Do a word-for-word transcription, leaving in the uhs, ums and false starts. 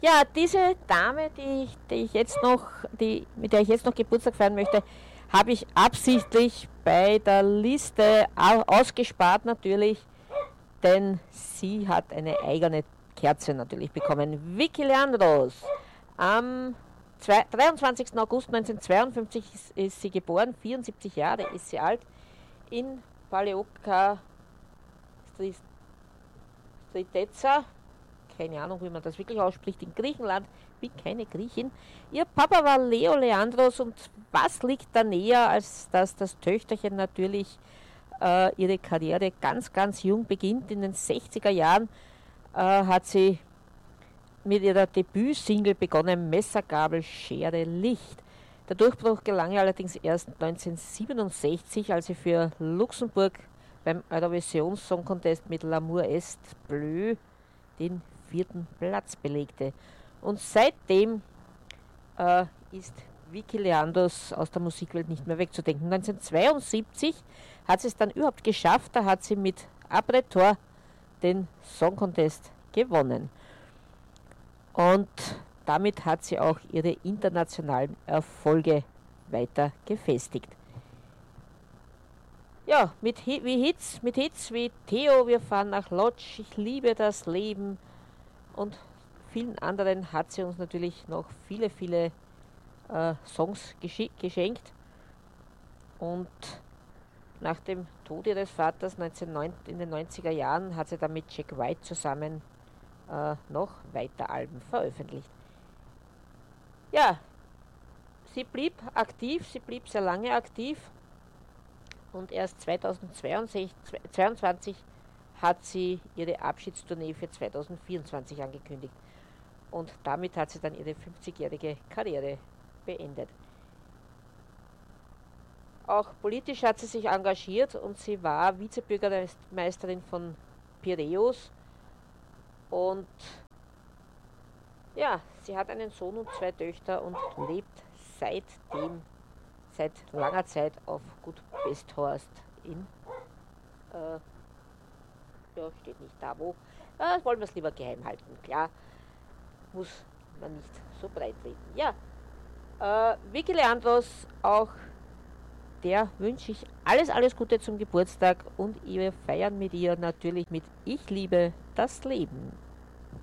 Ja, diese Dame, die, ich- die ich jetzt noch, die, mit der ich jetzt noch Geburtstag feiern möchte, habe ich absichtlich bei der Liste au- ausgespart natürlich, denn sie hat eine eigene Kerze natürlich bekommen. Vicky Leandros. Am zwei- dreiundzwanzigsten August neunzehnhundertzweiundfünfzig ist, ist sie geboren, vierundsiebzig Jahre ist sie alt, in Paleoka Striteza, keine Ahnung, wie man das wirklich ausspricht, in Griechenland, bin keine Griechin. Ihr Papa war Leo Leandros und was liegt da näher, als dass das Töchterchen natürlich äh, ihre Karriere ganz, ganz jung beginnt. In den sechziger Jahren äh, hat sie mit ihrer Debütsingle begonnen, Messer, Gabel, Schere, Licht. Der Durchbruch gelang ihr allerdings erst neunzehnhundertsiebenundsechzig, als sie für Luxemburg beim Eurovision Song Contest mit L'amour est bleu den vierten Platz belegte. Und seitdem äh, ist Vicky Leandros aus der Musikwelt nicht mehr wegzudenken. neunzehnhundertzweiundsiebzig hat sie es dann überhaupt geschafft, da hat sie mit Apretor den Song Contest gewonnen. Und damit hat sie auch ihre internationalen Erfolge weiter gefestigt. Ja, mit, Hi- wie Hits, mit Hits wie Theo, wir fahren nach Lodz, ich liebe das Leben und vielen anderen hat sie uns natürlich noch viele, viele äh, Songs geschi- geschenkt. Und nach dem Tod ihres Vaters neunzehnhundertneun in den neunziger Jahren hat sie dann mit Jack White zusammen äh, noch weiter Alben veröffentlicht. Ja, sie blieb aktiv, sie blieb sehr lange aktiv und erst zweitausendzweiundzwanzig hat sie ihre Abschiedstournee für zweitausendvierundzwanzig angekündigt. Und damit hat sie dann ihre fünfzigjährige Karriere beendet. Auch politisch hat sie sich engagiert und sie war Vizebürgermeisterin von Piräus. Und ja, sie hat einen Sohn und zwei Töchter und lebt seitdem, seit langer Zeit auf Gut Besthorst in, äh, ja, steht nicht da wo, äh, wollen wir es lieber geheim halten, klar, muss man nicht so breit reden. Ja, äh, Vicky Leandros, auch der wünsche ich alles, alles Gute zum Geburtstag und wir feiern mit ihr natürlich mit Ich liebe das Leben.